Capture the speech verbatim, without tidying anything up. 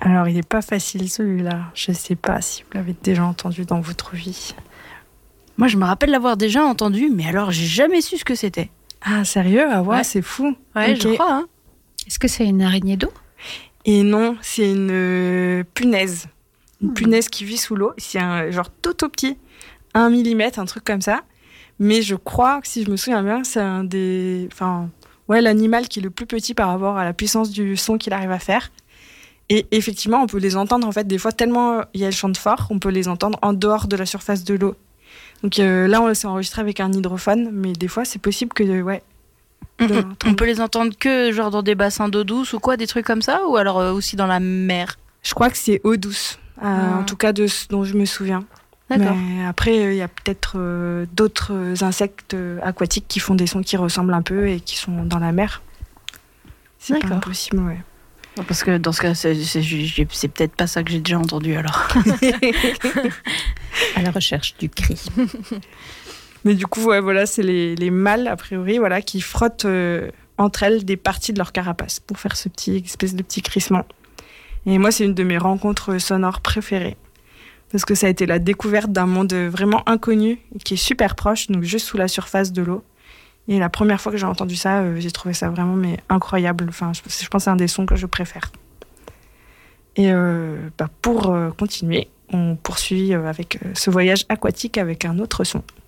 Alors, il n'est pas facile celui-là. Je ne sais pas si vous l'avez déjà entendu dans votre vie. Moi, je me rappelle l'avoir déjà entendu, mais alors j'ai jamais su ce que c'était. Ah, sérieux? Ah ouais, Ouais. c'est fou. Ouais, Ok. je crois. Hein. Est-ce que c'est une araignée d'eau? Et non, c'est une euh, punaise. Une Hmm. punaise qui vit sous l'eau. C'est un genre tout tout petit, un millimètre, un truc comme ça. Mais je crois que si je me souviens bien, c'est un des... Enfin, ouais, l'animal qui est le plus petit par rapport à la puissance du son qu'il arrive à faire. Et effectivement, on peut les entendre, en fait, des fois, tellement il y a le chant fort, on peut les entendre en dehors de la surface de l'eau. Donc euh, là, on s'est enregistré avec un hydrophone, mais des fois, c'est possible que, ouais... de On l'entendre. peut les entendre que genre dans des bassins d'eau douce ou quoi, des trucs comme ça, ou alors euh, aussi dans la mer. Je crois que c'est eau douce, euh, Ah. en tout cas de ce dont je me souviens. D'accord. Mais après, il y a peut-être euh, d'autres insectes euh, aquatiques qui font des sons qui ressemblent un peu et qui sont dans la mer. C'est pas D'accord. impossible, ouais. Parce que dans ce cas, c'est, c'est, j'ai- c'est peut-être pas ça que j'ai déjà entendu alors. À la recherche du cri. Mais du coup, ouais, voilà, c'est les, les mâles, a priori, voilà, qui frottent euh, entre elles des parties de leur carapace pour faire ce petit espèce de petit crissement. Et moi, c'est une de mes rencontres sonores préférées. Parce que ça a été la découverte d'un monde vraiment inconnu, qui est super proche, donc juste sous la surface de l'eau. Et la première fois que j'ai entendu ça, euh, j'ai trouvé ça vraiment mais incroyable. Enfin, je, je pense que c'est un des sons que je préfère. Et euh, bah, pour euh, continuer, on poursuit euh, avec euh, ce voyage aquatique avec un autre son.